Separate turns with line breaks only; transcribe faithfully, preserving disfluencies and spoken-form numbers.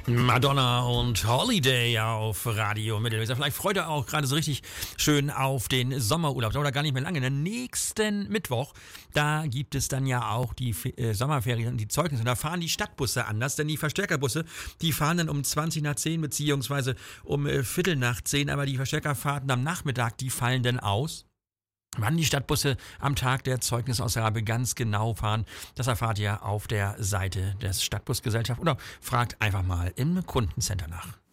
Madonna und Holiday auf Radio Mittelweser. Vielleicht freut ihr auch gerade so richtig schön auf den Sommerurlaub. Dauert gar nicht mehr lange. Den nächsten Mittwoch, da gibt es dann ja auch die äh, Sommerferien und die Zeugnisse. Und da fahren die Stadtbusse anders, denn die Verstärkerbusse, die fahren dann um zwanzig nach zehn beziehungsweise um äh, Viertel nach zehn. Aber die Verstärkerfahrten am Nachmittag, die fallen dann aus. Wann die Stadtbusse am Tag der Zeugnisausgabe ganz genau fahren, das erfahrt ihr auf der Seite des Stadtbusgesellschaft oder fragt einfach mal im Kundencenter nach.